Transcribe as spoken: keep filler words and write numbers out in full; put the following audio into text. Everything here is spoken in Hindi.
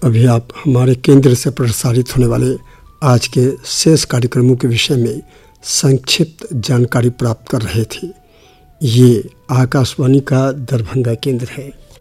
अभी आप हमारे केंद्र से प्रसारित होने वाले आज के शेष कार्यक्रमों के विषय में संक्षिप्त जानकारी प्राप्त कर रहे थे। ये आकाशवाणी का दरभंगा केंद्र है।